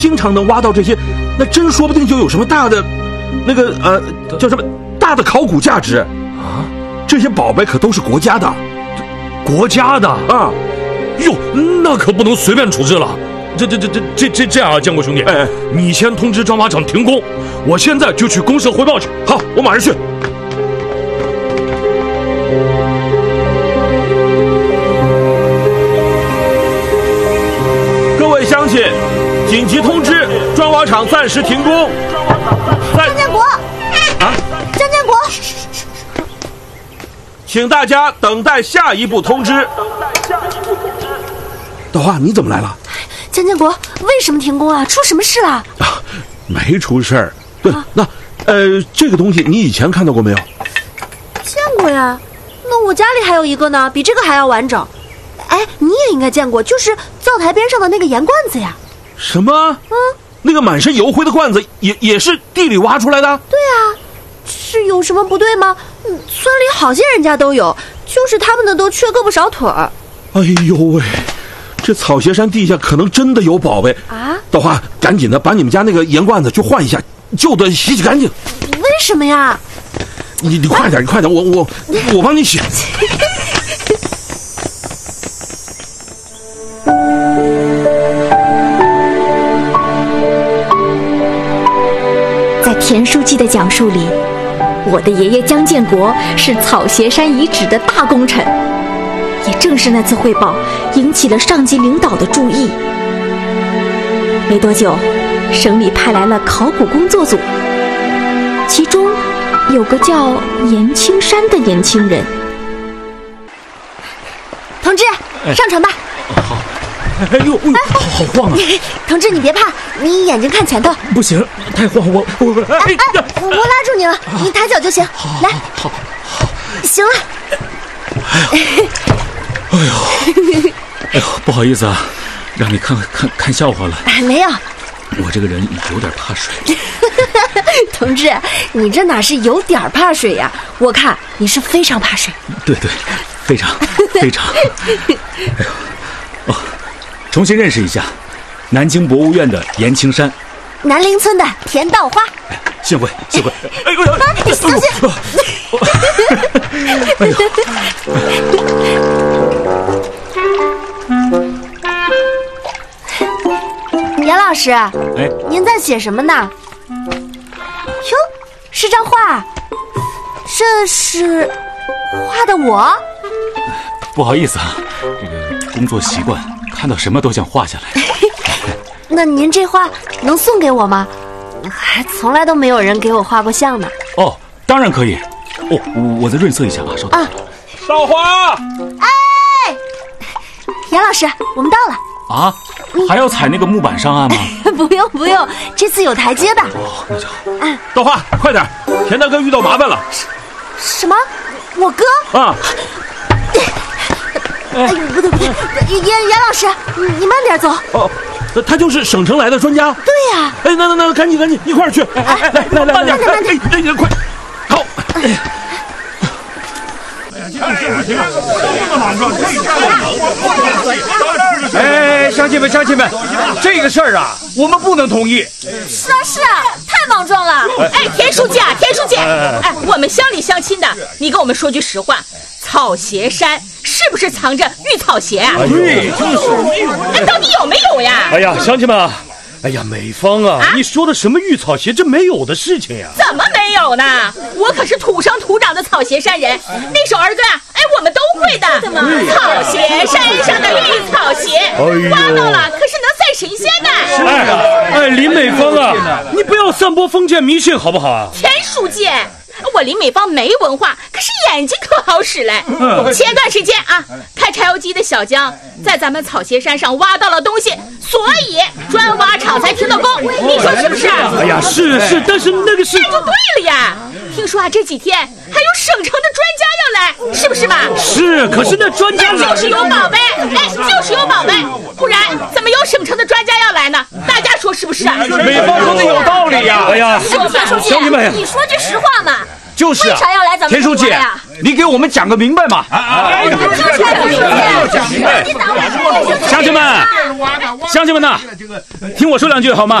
经常能挖到这些，那真说不定就有什么大的，那个叫什么大的考古价值啊！这些宝贝可都是国家的， 国家的啊！哟，那可不能随便处置了。这样啊，建国兄弟，你先通知砖瓦厂停工，我现在就去公社汇报去。 好，我马上去。各位乡亲，紧急通知，砖瓦厂暂时停工。 张建国，张建国， 请大家等待下一步通知。豆花，你怎么来了？ 江建国，为什么停工啊？出什么事了？ 啊，没出事儿。对，那这个东西你以前看到过没有？ 见过呀，那我家里还有一个呢，比这个还要完整。哎，你也应该见过，就是灶台边上的那个盐罐子呀。 什么？那个满身油灰的罐子也是地里挖出来的？ 对啊，是有什么不对吗？村里好些人家都有，就是他们的都缺胳膊少腿儿。 哎呦喂！这草鞋山地下可能真的有宝贝啊！豆花，赶紧的把你们家那个盐罐子去换一下，旧的洗干净。 为什么呀？ 你快点，你快点，我帮你洗。 在田书记的讲述里，我的爷爷江建国是草鞋山遗址的大功臣。也正是那次汇报引起了上级领导的注意。没多久，省里派来了考古工作组，其中有个叫严青山的年轻人。 同志，上船吧。 好。哎呦，好晃啊！ 同志，你别怕，你眼睛看前头。 不行，太晃，我拉住你了，你抬脚就行。来， 好， 行了。 哎呦，不好意思啊，让你看笑话了。 没有， 我这个人有点怕水。 同志，你这哪是有点怕水呀？我看你是非常怕水。 对，非常。哎呦，重新认识一下，南京博物院的严青山， 南陵村的田稻花。 幸会。 哎呦，你小心！ 哎呦。 严老师，您在写什么呢？哟，是张画，这是画的我？ 不好意思啊，这个工作习惯，看到什么都想画下来。 那您这画能送给我吗？还从来都没有人给我画过像呢。 哦，当然可以。我再润色一下啊，稍等。 稻花， 哎，严老师，我们到了。 啊，还要踩那个木板上岸吗？ 不用，这次有台阶的。 哦，那就好。 豆花，快点，田大哥遇到麻烦了。 什么？我哥？ 啊！ 哎，不对，严老师，你慢点走。 哦，他就是省城来的专家。 对呀。 哎，那赶紧一块儿去。来，慢点，快，好。 哎，乡亲们，这个事儿啊，我们不能同意。 是啊，太莽撞了。哎，田书记，哎，我们乡里乡亲的，你跟我们说句实话，草鞋山是不是藏着玉草鞋啊？ 对，就是。 哎，到底有没有呀？ 哎呀，乡亲们，哎呀，美芳啊，你说的什么玉草鞋，这没有的事情呀。 怎么没有呢？我可是土生土长的草鞋山人，那首儿歌啊，哎，我们都会的。草鞋山上的绿草鞋，挖到了可是能赛神仙的。 哎，林美芳啊，你不要散播封建迷信好不好啊？ 田书记，我林美芳没文化，可是眼睛可好使嘞。前段时间啊，开柴油机的小江在咱们草鞋山上挖到了东西，所以砖瓦厂才停了工。你说是不是？ 哎呀，是，但是那个是…… 那就对了呀。听说啊，这几天还有省城的专家要来，是不是嘛？ 是，可是那专家就是有宝贝，哎，就是有宝贝，不然怎么有省城的专家要来呢？大家说是不是？ 美芳说的有道理呀。哎呀， 田书记，你说句实话嘛。 就是啊， 为啥要来咱们田书记， 你给我们讲个明白嘛！乡亲们呐，听我说两句好吗？